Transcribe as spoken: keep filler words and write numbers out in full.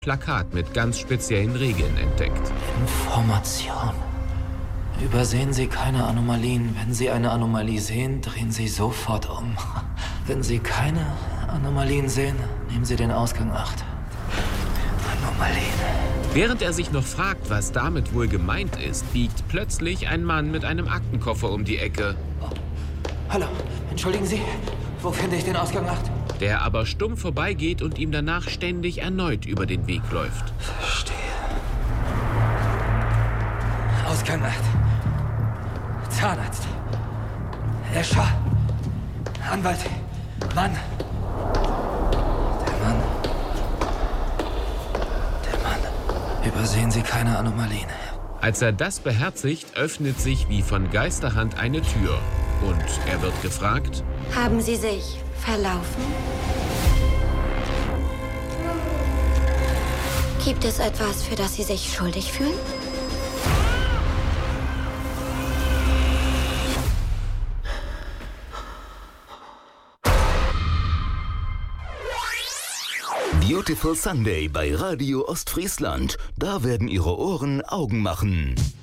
Plakat mit ganz speziellen Regeln entdeckt. Information. Übersehen Sie keine Anomalien. Wenn Sie eine Anomalie sehen, drehen Sie sofort um. Wenn Sie keine Anomalien sehen, nehmen Sie den Ausgang acht. Anomalien. Während er sich noch fragt, was damit wohl gemeint ist, biegt plötzlich ein Mann mit einem Aktenkoffer um die Ecke. Oh. Hallo, entschuldigen Sie, wo finde ich den Ausgang acht? Der aber stumm vorbeigeht und ihm danach ständig erneut über den Weg läuft. Verstehe. Ausgang acht. Zahnarzt. Escher. Anwalt. Mann. Der Mann. Der Mann. Übersehen Sie keine Anomalien. Als er das beherzigt, öffnet sich wie von Geisterhand eine Tür. Und er wird gefragt: Haben Sie sich verlaufen? Gibt es etwas, für das Sie sich schuldig fühlen? Beautiful Sunday bei Radio Ostfriesland. Da werden Ihre Ohren Augen machen.